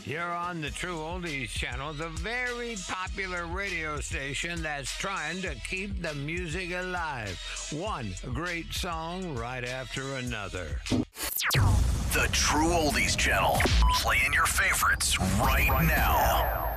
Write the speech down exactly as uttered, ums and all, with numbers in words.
You're on the True Oldies channel, the very popular radio station that's trying to keep the music alive. One great song right after another. The True Oldies channel, playing your favorites right now.